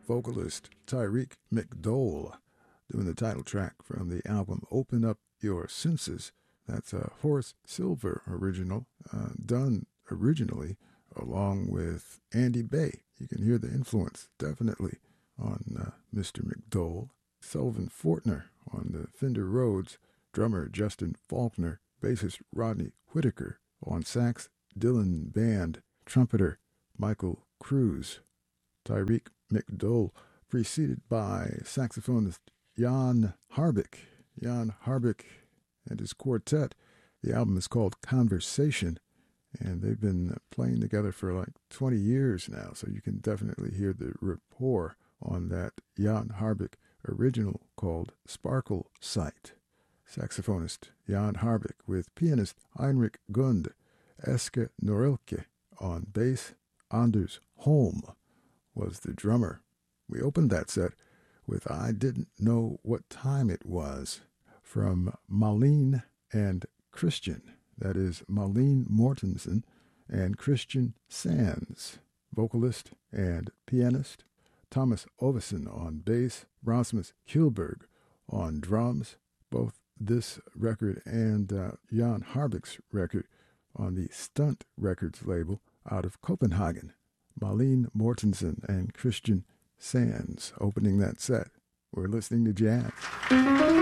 vocalist Tyreek McDowell doing the title track from the album Open Up Your Senses. That's a Horace Silver original, done originally along with Andy Bay. You can hear the influence definitely on Mr. McDowell. Sullivan Fortner on the Fender Rhodes, drummer Justin Faulkner, bassist Rodney Whitaker on sax, Dylan Band, trumpeter Michael Cruz. Tyreek McDowell preceded by saxophonist Jan Harbeck. Jan Harbeck and his quartet. The album is called Conversation, and they've been playing together for like 20 years now, so you can definitely hear the rapport on that Jan Harbeck original called Sparkle Sight. Saxophonist Jan Harbeck with pianist Heinrich Gund, Eske Norilke on bass. Anders Holm was the drummer. We opened that set with I Didn't Know What Time It Was from Malene and Christian. That is Malene Mortensen and Christian Sands, vocalist and pianist. Thomas Ovesen on bass, Rasmus Kjellberg on drums. Both this record and Jan Harbeck's record on the Stunt Records label out of Copenhagen. Malene Mortensen and Christian Sands opening that set. We're listening to jazz.